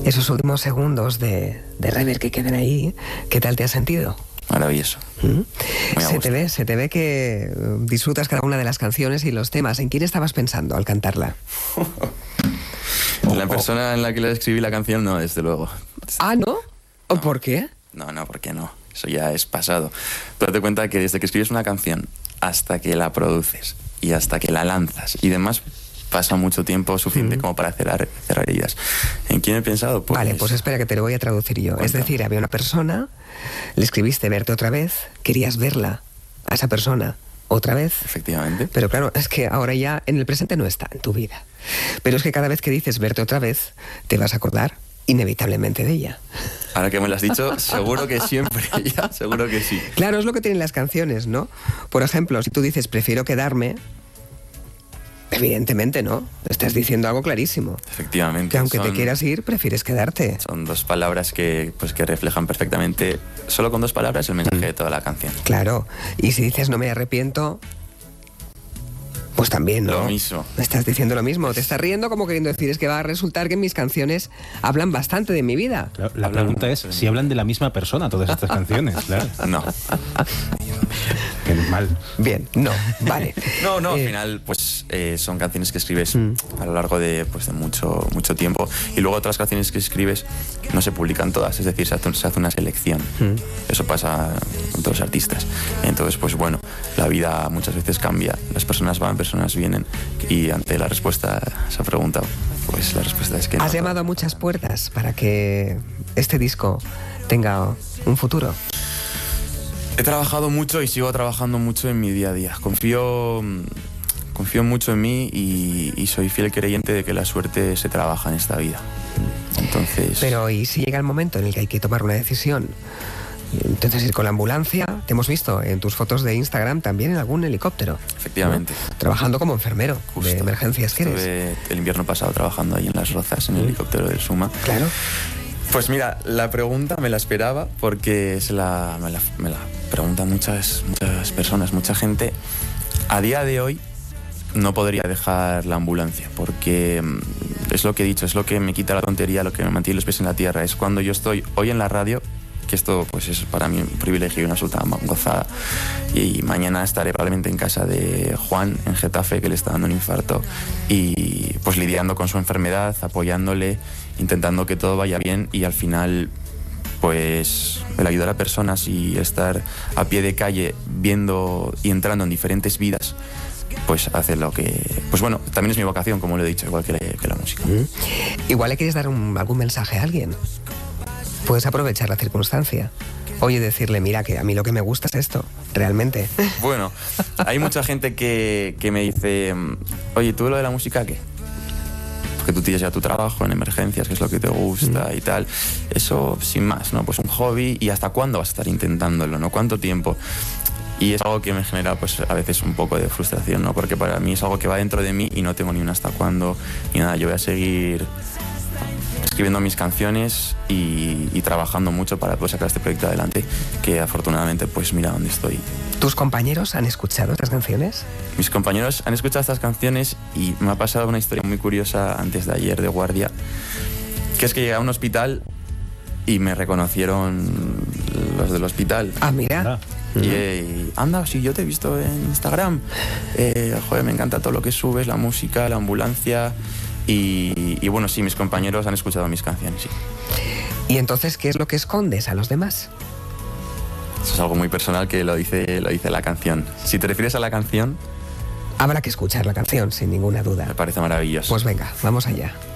Esos últimos segundos de rever que queden ahí, ¿qué tal te has sentido? Maravilloso. Se te ve que disfrutas cada una de las canciones y los temas. ¿En quién estabas pensando al cantarla? La persona en la que le escribí la canción, no, desde luego. Ah, ¿no? ¿O por qué? No, ¿por qué no? Eso ya es pasado. Tú date cuenta que desde que escribes una canción hasta que la produces y hasta que la lanzas y demás, pasa mucho tiempo suficiente como para cerrar heridas. ¿En quién he pensado? Pues, vale, pues espera que te lo voy a traducir yo. Cuenta. Es decir, había una persona, le escribiste verte otra vez, querías verla, a esa persona, otra vez. Efectivamente. Pero claro, es que ahora ya en el presente no está en tu vida. Pero es que cada vez que dices verte otra vez, te vas a acordar inevitablemente de ella. Ahora que me lo has dicho, seguro que siempre, ya, seguro que sí. Claro, es lo que tienen las canciones, ¿no? Por ejemplo, si tú dices prefiero quedarme, evidentemente no, estás diciendo algo clarísimo. Efectivamente. Que aunque te quieras ir, prefieres quedarte. Son dos palabras que reflejan perfectamente, solo con dos palabras, el mensaje de toda la canción. Claro, y si dices no me arrepiento, pues también, ¿no? Lo mismo. Estás diciendo lo mismo, te estás riendo como queriendo decir, es que va a resultar que mis canciones hablan bastante de mi vida. Claro, la pregunta es si hablan de la misma persona todas estas canciones, claro. No. Qué mal. Bien, no, vale. No, al final pues son canciones que escribes a lo largo de mucho tiempo, y luego otras canciones que escribes no se publican todas, es decir, se hace una selección. Eso pasa con todos los artistas. Entonces, pues bueno, la vida muchas veces cambia, las personas van, personas vienen, y ante la respuesta a esa pregunta, pues la respuesta es que no. Has llamado a muchas puertas para que este disco tenga un futuro. He trabajado mucho y sigo trabajando mucho en mi día a día. Confío mucho en mí y soy fiel creyente de que la suerte se trabaja en esta vida. Entonces... Pero ¿y si llega el momento en el que hay que tomar una decisión? Entonces ir con la ambulancia. Te hemos visto en tus fotos de Instagram también en algún helicóptero. Efectivamente. ¿No? Trabajando como enfermero. Justo. De emergencias que eres. Estuve el invierno pasado trabajando ahí en Las Rozas, en el helicóptero del Suma. Claro. Pues mira, la pregunta me la esperaba porque me la preguntan muchas personas, mucha gente. A día de hoy no podría dejar la ambulancia porque es lo que he dicho, es lo que me quita la tontería, lo que me mantiene los pies en la tierra. Es cuando yo estoy hoy en la radio, que esto pues es para mí un privilegio y una absoluta gozada, y mañana estaré probablemente en casa de Juan en Getafe, que le está dando un infarto, y pues lidiando con su enfermedad, apoyándole, intentando que todo vaya bien, y al final pues el ayudar a personas y estar a pie de calle viendo y entrando en diferentes vidas, pues hace lo que... Pues bueno, también es mi vocación, como lo he dicho, igual que la música. Igual le quieres dar algún mensaje a alguien. Puedes aprovechar la circunstancia. Oye, decirle, mira, que a mí lo que me gusta es esto, realmente. Bueno, hay mucha gente que me dice, oye, ¿tú lo de la música qué? Porque tú tienes ya tu trabajo en emergencias, que es lo que te gusta y tal. Eso, sin más, ¿no? Pues un hobby, ¿y hasta cuándo vas a estar intentándolo, no? ¿Cuánto tiempo? Y es algo que me genera, pues, a veces un poco de frustración, ¿no? Porque para mí es algo que va dentro de mí y no tengo ni un hasta cuándo, ni nada. Yo voy a seguir escribiendo mis canciones y trabajando mucho para poder sacar este proyecto adelante, que afortunadamente, pues mira dónde estoy. ¿Tus compañeros han escuchado estas canciones? Mis compañeros han escuchado estas canciones y me ha pasado una historia muy curiosa antes de ayer de guardia, que es que llegué a un hospital y me reconocieron los del hospital. Ah, mira. Y anda, si yo te he visto en Instagram, joder, me encanta todo lo que subes, la música, la ambulancia. Y bueno, sí, mis compañeros han escuchado mis canciones, sí. ¿Y entonces qué es lo que escondes a los demás? Eso es algo muy personal que lo dice la canción. Si te refieres a la canción... Habrá que escuchar la canción, sin ninguna duda. Me parece maravilloso. Pues venga, vamos allá.